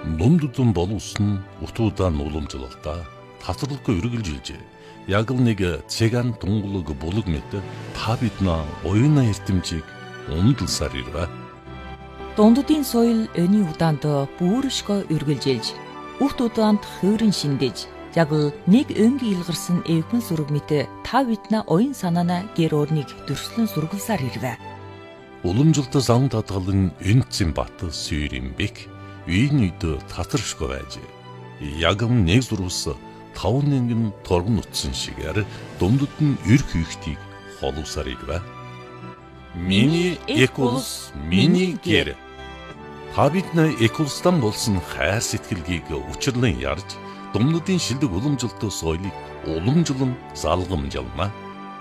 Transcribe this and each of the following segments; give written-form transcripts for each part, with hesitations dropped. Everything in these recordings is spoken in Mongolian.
Дундудун болуулсан утуудаан уламжлалтаа тасралгүй үргэлжилжээ. Яг л нэг цэган тунгалаг булаг мэт та биднээ оюуна эрдэмжийг ундалсаар ирвэ. Дундудын соёл өний удаанд бүршгөө үргэлжилж, үхт удаанд хөөрөн шиндэж, яг л нэг өнгийн илгарсан эвгэн сүрэг мэт та биднээ оюун санаана гэр орныг дөрслөн сургалсаар ирвэ. Уламжлалт зам татгалан энцэн бат сүйрэмбек үйн үйд татаршгүй байж. Яг нэг зурвас 5 нэгэн торгон утсан шигээр дундад нь эр хийхтийг холуусаар ирвэ. Миний эколс, миний гэр. Та бидний эколстан болсон хайр сэтгэлгийг учирлан ярьж, дундадын шилдэг уламжлалт соёлыг уламжлан залгамжлана.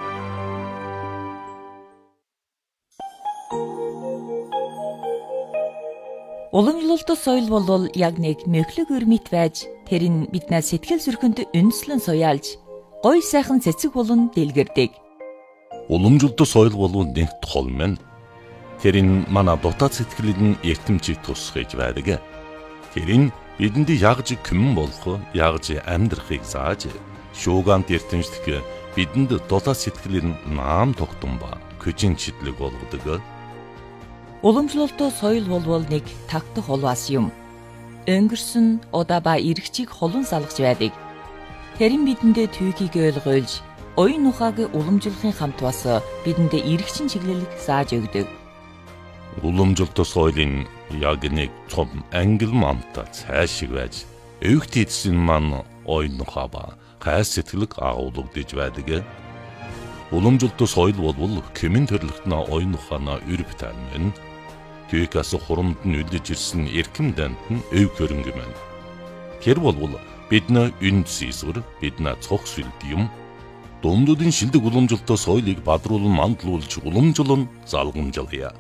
Уламжлалт соёл бол яг нэг мөхлөг өрмит байж, тэр нь биднээ сэтгэл зүрхэнд үндэслэн суяалж, гоё сайхан цэцэг болон дэлгэрдэг. Уламжлалт соёл бол нэг тол мэн. Тэр нь манай дотоод сэтгэлийн эртэмжийг тусгаж байдаг. Тэр нь бидэнд ягж күмэн болох, ягж амьдрахыг зааж, шуугант эртэмжлэх бидэнд дотоод сэтгэлийн наам тогтун ба көжин чидлэг болгодог. Уламжлалт соёл бол нэг тагтах улваас юм. Өнгөрсөн удаа ба эргчийг холон салгаж байдаг. Тэр нь бидэндээ түүхийг ойлгуулж, оюун ухааг уламжлахын хамт бас бидэндээ эргчин чиглэлийг зааж өгдөг. Уламжлалт соёлын яг нэг том ангил мамта цаашиг байж, өвгт эдсэн маань оюун ухаа ба хайр сэтгэлэг агуулгадж байдаг. Уламжлалт соёл бол кэмэн төрлөختнө оюун ухаана өрөв таймэн. Түүхээс хурамд нь үлдэж ирсэн эрхэм дант нь өв хөрөнгө мэн. Тэр бол бидний үнд сийсвэр, бидний цог сүлд юм. Дундуудын шилдэг уламжлалт соёлыг бадруулан мандлуулж уламжлан залгамжлая.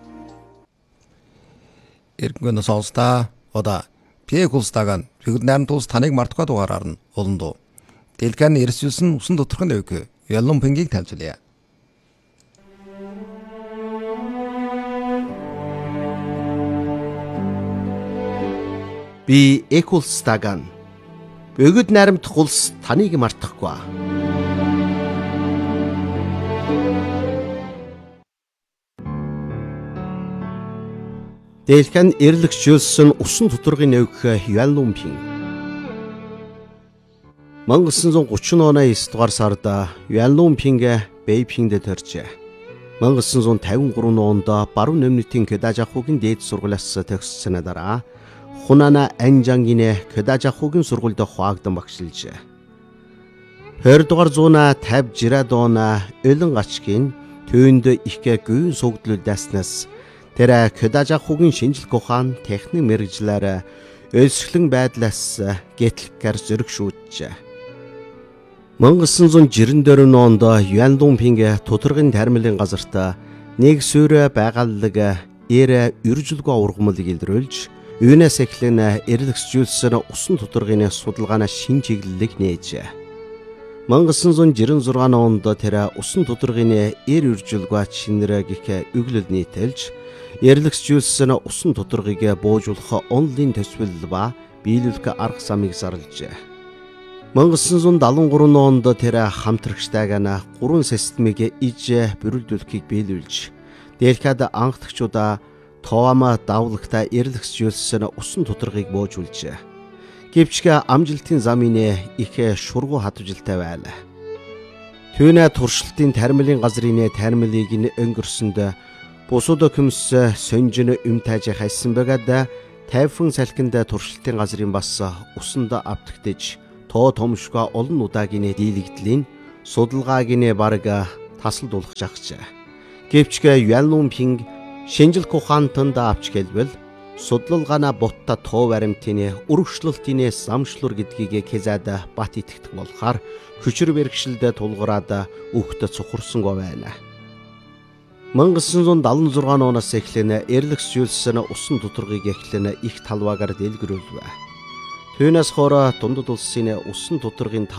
Эргэн сонсдаа ода пекулстаган фигүр найран тулс таныг мартахгүй дугаараар нь олондоо. Дэлгэн ирсүүлсэн усан доторхон өвгөө яллон пингийг тавьжлаа. Би экулстаган бөгөд найрамдах улс таныг мартахгүй. Дэлхэн эрлэгчүүлсэн усан тутрагын өвгөх Юанлунпин 1930 оны 9 дугаар сард Юанлунпинг Бэйпингд төржээ. 1953 онд баруун өмнөдийн Кёдажахугийн дээд сургуулиас төгссөний дараа Хунана Анжангинэ Кёдажахугийн сургуульд хуваагдсан багшилжээ. 20 дугаар зууна 50-60 оны Өлөн гачгийн төвөнд их гүйн согдлуулдаснаас тэр Кёдажахугийн шинжлэх ухаан техник мэргэжлээр өлсгөлэн байдлаас гэтлэхээр зөрөг шүүджээ. 1994 онд Юанлунпинг тутрагын тармилын газарт нэг суур байгаллаг үржилгөө ургамлыг илрүүлж, юунаас эхлэн эрлэгсжүүлсэн усан тутрагын судалгааны шин чиглэлийг нээжээ. 1996 онд тэр усан тутрагын үржилгөө чинрэ гих өглөл нийтэлж, эрлэгсжүүлсэн усан тутрагыг буужуулах онлайн төсвөл ба биелүүлэх арга замыг зарлжээ. 1973 онд тэр хамтрагчтайгаа 3 системийг иж бүрэлдүүлэхийг биелүүлж, дэлхийд анхдагчудаа тоама давлагтай эрлэгсжүүлсэн усан тутрагыг буужуулжээ. Гэвч амжилтын замын их шургуу хатвжилтай байлаа. Түүнээ туршилтын тармилын газрын тармилыг өнгөрсөнд бусууд хүмс сонжин өмтайж хайсан байгаад тайфун салхинд туршилтын газрын бас усанд автагдж тоо томшгүй олон удаагийн дийлэгдлийн судалгаагийн бараг тасалдуулах жагчаа. Гэвч Юанлунпинг шинжлэх ухаантанд авч хэлбэл судалгаана ботта тоо баримтын өргөжлөлтийн замшлуур гэдгийг хязаад бат итгэдэг болохоор хүчээр бэрхшээлд тулгараад үхт цухарсангүй байна. 1976 оноос эхлэн эрлэгсжүүлсэн усан тутрагыг эхлэн их талбайгаар дэлгэрүүлвэ. Түүнээс хойш дундад улсын усан тутрагын